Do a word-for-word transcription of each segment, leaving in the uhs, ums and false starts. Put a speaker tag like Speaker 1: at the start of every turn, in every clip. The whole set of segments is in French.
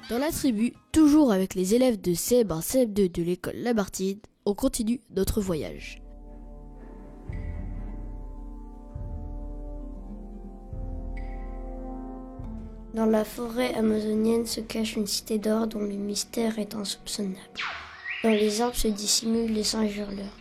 Speaker 1: Dans la tribu, toujours avec les élèves de C E B un C E B deux de l'école Lamartine, on continue notre voyage.
Speaker 2: Dans la forêt amazonienne se cache une cité d'or dont le mystère est insoupçonnable. Dans les arbres se dissimulent les singes hurleurs.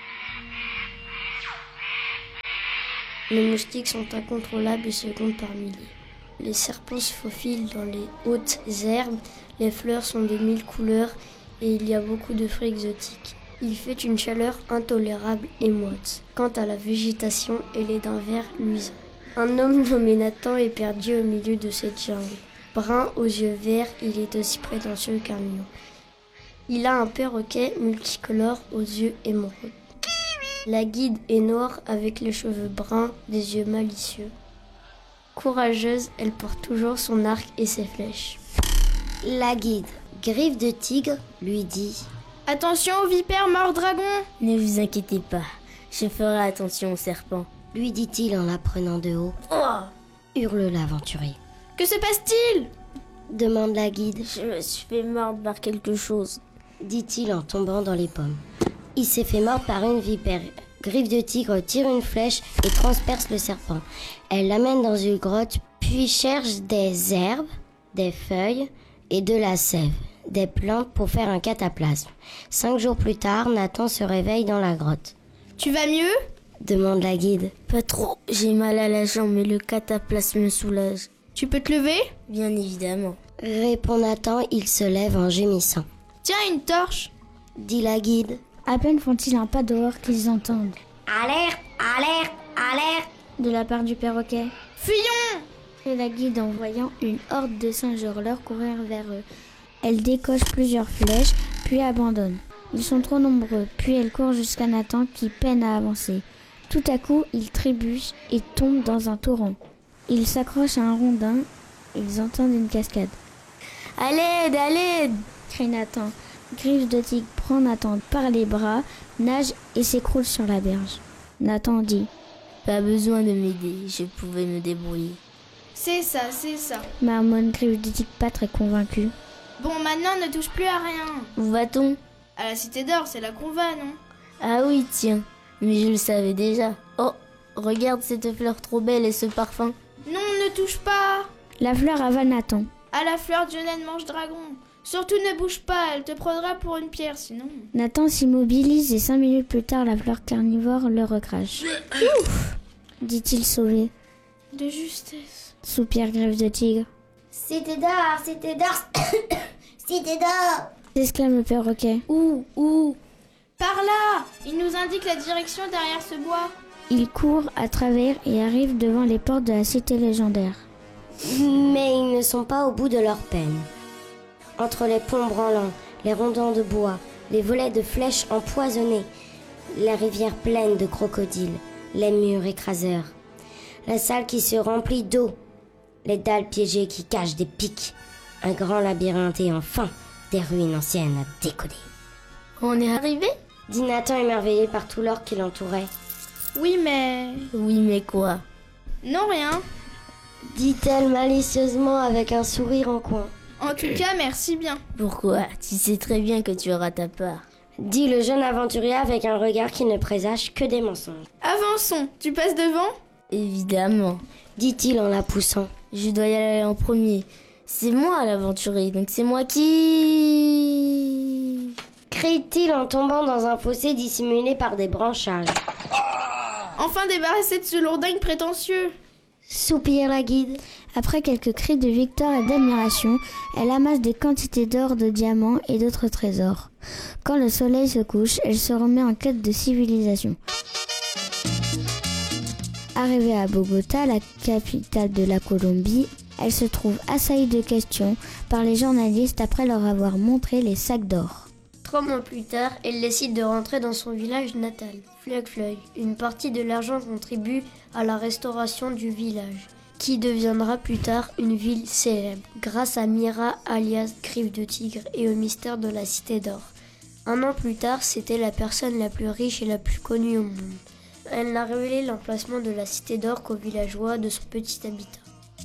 Speaker 2: Les moustiques sont incontrôlables et se comptent par milliers. Les serpents se faufilent dans les hautes herbes, les fleurs sont de mille couleurs et il y a beaucoup de fruits exotiques. Il fait une chaleur intolérable et moite. Quant à la végétation, elle est d'un vert luisant. Un homme nommé Nathan est perdu au milieu de cette jungle. Brun aux yeux verts, il est aussi prétentieux qu'un lion. Il a un perroquet multicolore aux yeux émeraudes. La guide est noire avec les cheveux bruns, des yeux malicieux. Courageuse, elle porte toujours son arc et ses flèches.
Speaker 3: La guide, Griffe de Tigre, lui dit
Speaker 4: « Attention aux vipères mord-dragon !»«
Speaker 5: Ne vous inquiétez pas, je ferai attention aux serpents. »
Speaker 3: lui dit-il en la prenant de haut. « Oh !» hurle l'aventurier.
Speaker 4: « Que se passe-t-il ?»
Speaker 3: demande la guide.
Speaker 5: « Je me suis fait mordre par quelque chose. »
Speaker 3: dit-il en tombant dans les pommes. Il s'est fait mordre par une vipère. Griffe de Tigre tire une flèche et transperce le serpent. Elle l'amène dans une grotte, puis cherche des herbes, des feuilles et de la sève, des plantes pour faire un cataplasme. Cinq jours plus tard, Nathan se réveille dans la grotte.
Speaker 4: « Tu vas mieux ?»
Speaker 3: demande la guide.
Speaker 5: « Pas trop, j'ai mal à la jambe mais le cataplasme me soulage. »«
Speaker 4: Tu peux te lever ?»«
Speaker 5: Bien évidemment. »
Speaker 3: répond Nathan, il se lève en gémissant.
Speaker 4: « Tiens, une torche !»
Speaker 3: dit la guide.
Speaker 6: À peine font-ils un pas dehors qu'ils entendent
Speaker 3: « Alerte, alerte, alerte !»
Speaker 6: de la part du perroquet.
Speaker 4: « Fuyons !»
Speaker 6: crie la guide en voyant une horde de singes hurleurs courir vers eux. Elle décoche plusieurs flèches, puis abandonne. Ils sont trop nombreux, puis elle court jusqu'à Nathan qui peine à avancer. Tout à coup, il trébuche et tombe dans un torrent. Il s'accroche à un rondin, ils entendent une cascade.
Speaker 5: « À l'aide, à l'aide !»
Speaker 6: crie Nathan. Griffe de Tigre prend Nathan par les bras, nage et s'écroule sur la berge. Nathan dit
Speaker 5: « Pas besoin de m'aider, je pouvais me débrouiller. »
Speaker 4: C'est ça, c'est ça.
Speaker 6: Marmonne Griffe de Tigre pas très convaincu.
Speaker 4: Bon, maintenant ne touche plus à rien.
Speaker 5: Où va-t-on ?
Speaker 4: À la cité d'or, c'est là qu'on va, non ?
Speaker 5: Ah oui, tiens, mais je le savais déjà. Oh, regarde cette fleur trop belle et ce parfum.
Speaker 4: Non, ne touche pas.
Speaker 6: La fleur avale Nathan.
Speaker 4: À la fleur Dionène mange dragon. Surtout ne bouge pas, elle te prendra pour une pierre sinon.
Speaker 6: Nathan s'immobilise et cinq minutes plus tard, la fleur carnivore le recrache. Ouf, dit-il sauvé.
Speaker 4: De justesse.
Speaker 6: Soupire Griffe de Tigre.
Speaker 3: Cité d'or, cité d'or, cité d'or,
Speaker 6: s'exclame le perroquet.
Speaker 4: Où, où ? Par là. Il nous indique la direction derrière ce bois.
Speaker 6: Il court à travers et arrive devant les portes de la cité légendaire.
Speaker 3: Mais ils ne sont pas au bout de leur peine. Entre les ponts branlants, les rondins de bois, les volets de flèches empoisonnées, la rivière pleine de crocodiles, les murs écraseurs, la salle qui se remplit d'eau, les dalles piégées qui cachent des pics, un grand labyrinthe et enfin des ruines anciennes à décoder.
Speaker 5: « On est arrivé ?»
Speaker 3: dit Nathan émerveillé par tout l'or qui l'entourait.
Speaker 4: « Oui, mais... »
Speaker 5: « Oui, mais quoi ?»«
Speaker 4: Non, rien. »
Speaker 3: dit-elle malicieusement avec un sourire en coin.
Speaker 4: En tout cas, merci bien.
Speaker 5: Pourquoi ? Tu sais très bien que tu auras ta part.
Speaker 3: Dit le jeune aventurier avec un regard qui ne présage que des mensonges.
Speaker 4: Avançons, tu passes devant ?
Speaker 5: Évidemment.
Speaker 3: Dit-il en la poussant.
Speaker 5: Je dois y aller en premier. C'est moi l'aventurier, donc c'est moi qui...
Speaker 3: Crie-t-il en tombant dans un fossé dissimulé par des branchages.
Speaker 4: Enfin débarrassé de ce lourdingue prétentieux.
Speaker 3: Soupire la guide.
Speaker 6: Après quelques cris de victoire et d'admiration, elle amasse des quantités d'or, de diamants et d'autres trésors. Quand le soleil se couche, elle se remet en quête de civilisation. Arrivée à Bogota, la capitale de la Colombie, elle se trouve assaillie de questions par les journalistes après leur avoir montré les sacs d'or.
Speaker 2: Trois mois plus tard, elle décide de rentrer dans son village natal, Flug-Flug. Une partie de l'argent contribue à la restauration du village, qui deviendra plus tard une ville célèbre, grâce à Mira alias Griffe de Tigre et au mystère de la Cité d'Or. Un an plus tard, c'était la personne la plus riche et la plus connue au monde. Elle n'a révélé l'emplacement de la Cité d'Or qu'aux villageois de son petit habitat.